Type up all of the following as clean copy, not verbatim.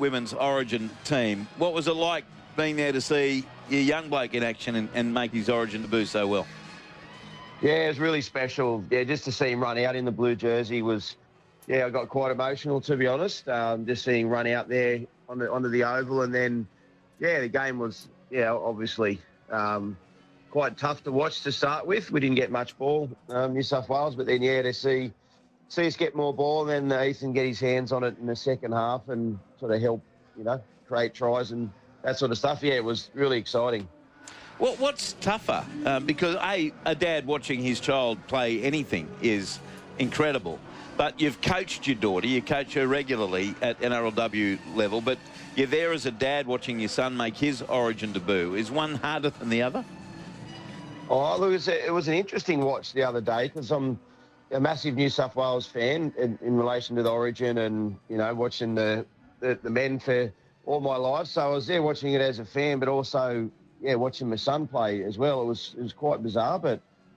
women's Origin team. What was it like being there to see your young bloke in action and make his Origin debut so well? Yeah, it was really special. Yeah, just to see him run out in the blue jersey was, I got quite emotional, to be honest. Just seeing him run out there onto the oval, and then, the game was, obviously quite tough to watch to start with. We didn't get much ball, New South Wales, but then, to see us get more ball, and then Ethan get his hands on it in the second half and sort of help, create tries and that sort of stuff. Yeah, it was really exciting. Well, what's tougher? Because a dad watching his child play anything is incredible. But you've coached your daughter, you coach her regularly at NRLW level, but you're there as a dad watching your son make his Origin debut. Is one harder than the other? Oh, look, it was an interesting watch the other day because I'm a massive New South Wales fan in relation to the Origin and, watching the men for all my life. So I was there watching it as a fan, but also, watching my son play as well. It was quite bizarre, but,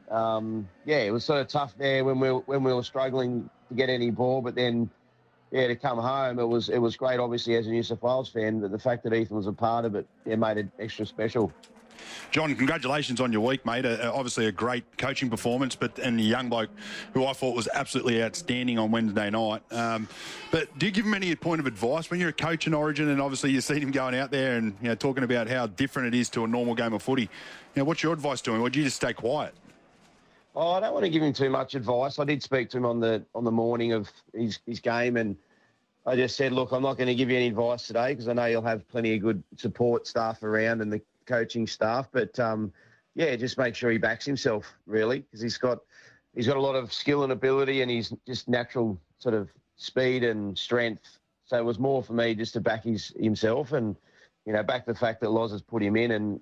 it was sort of tough there when we were struggling to get any ball, but then, to come home, it was great, obviously, as a New South Wales fan, but the fact that Ethan was a part of it, made it extra special. John, congratulations on your week, mate. Obviously a great coaching performance, and a young bloke who I thought was absolutely outstanding on Wednesday night. But do you give him any point of advice when you're a coach in Origin, and obviously you've seen him going out there and talking about how different it is to a normal game of footy? What's your advice to him, or do you just stay quiet? Oh, I don't want to give him too much advice. I did speak to him on the morning of his game, and I just said, look, I'm not going to give you any advice today because I know you'll have plenty of good support staff around and the coaching staff. But, just make sure he backs himself, really, because he's got a lot of skill and ability, and he's just natural sort of speed and strength. So it was more for me just to back himself and, back the fact that Loz has put him in.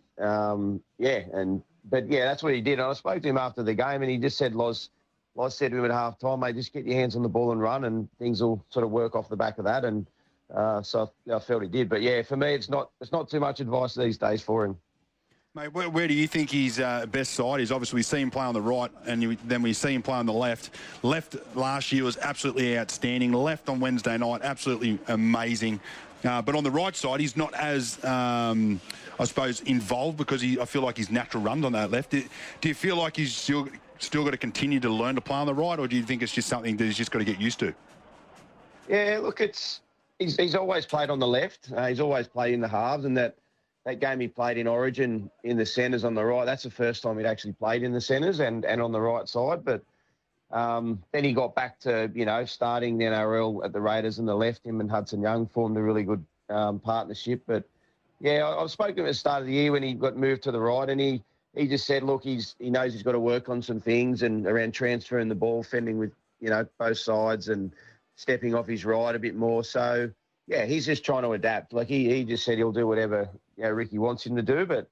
But that's what he did. And I spoke to him after the game, and he just said, Loz said to him at half time, mate, just get your hands on the ball and run, and things will sort of work off the back of that. And so I felt he did. But, for me, it's not too much advice these days for him. Mate, where do you think his best side is? Obviously, we see him play on the right, and then we see him play on the left. Left last year was absolutely outstanding. Left on Wednesday night, absolutely amazing. But on the right side, he's not as, I suppose, involved because I feel like his natural runs on that left. Do you feel like he's still got to continue to learn to play on the right, or do you think it's just something that he's just got to get used to? Yeah, look, he's always played on the left. He's always played in the halves, and that game he played in Origin in the centres on the right, that's the first time he'd actually played in the centres and on the right side. But then he got back to, starting the NRL at the Raiders on the left. Him and Hudson Young formed a really good partnership. But, I've spoken to him at the start of the year when he got moved to the right, and he just said, look, he knows he's got to work on some things and around transferring the ball, fending with, both sides and stepping off his right a bit more. So, he's just trying to adapt. Like he just said he'll do whatever, Ricky wants him to do. But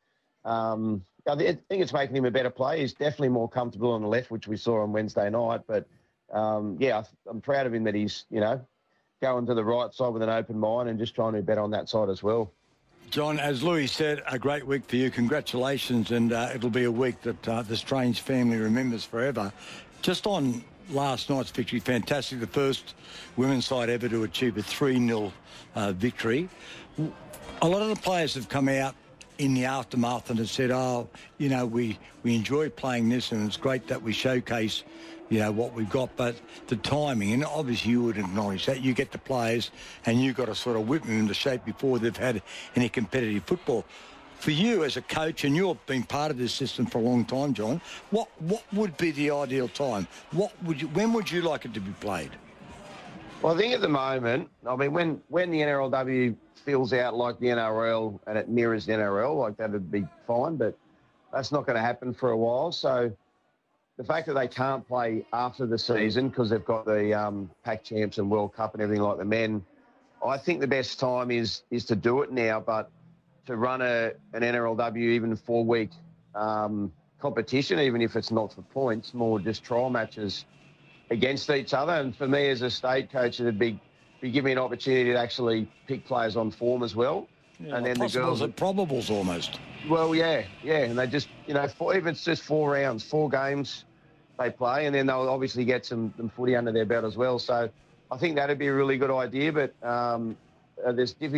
I think it's making him a better player. He's definitely more comfortable on the left, which we saw on Wednesday night. But, I'm proud of him that he's, going to the right side with an open mind and just trying to be better on that side as well. John, as Louis said, a great week for you. Congratulations, and it'll be a week that the Strange family remembers forever. Just on last night's victory, fantastic. The first women's side ever to achieve a 3-0 victory. A lot of the players have come out in the aftermath and have said, we enjoy playing this, and it's great that we showcase what we've got, but the timing, and obviously you would acknowledge that, you get the players and you've got to sort of whip them into shape before they've had any competitive football. For you as a coach, and you've been part of this system for a long time, John, what would be the ideal time? When would you like it to be played? Well, I think at the moment, when the NRLW fills out like the NRL and it mirrors the NRL, like that would be fine, but that's not going to happen for a while. So the fact that they can't play after the season because they've got the Pac Champs and World Cup and everything like the men, I think the best time is to do it now, but to run an NRLW even 4-week competition, even if it's not for points, more just trial matches against each other. And for me as a state coach, it'd be give me an opportunity to actually pick players on form as well. Yeah, and then the girls and probables almost. Well, yeah, and they just, even if it's just 4 rounds, 4 games they play, and then they'll obviously get some footy under their belt as well. So I think that'd be a really good idea, but there's difficult